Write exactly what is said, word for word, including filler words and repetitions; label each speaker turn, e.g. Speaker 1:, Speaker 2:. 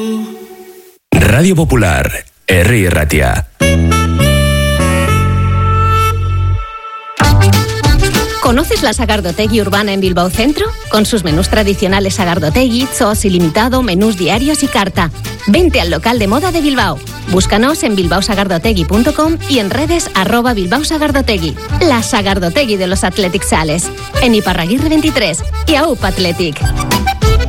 Speaker 1: Radio Popular, herri irratia.
Speaker 2: ¿Conoces la Sagardotegui Urbana en Bilbao Centro? Con sus menús tradicionales Sagardotegui, zoos ilimitado, menús diarios y carta. Vente al local de moda de Bilbao. Búscanos en bilbao sagardotegui punto com y en redes arroba Bilbao Sagardotegui. La Sagardotegui de los Athletic Sales. En Iparraguirre veintitrés y A U P Athletic.